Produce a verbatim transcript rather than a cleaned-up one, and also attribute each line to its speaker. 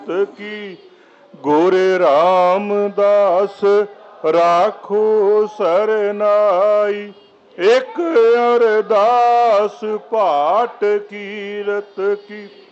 Speaker 1: की गोरे रामदास राखो सरनाई। एक अरदास पाठ कीरत की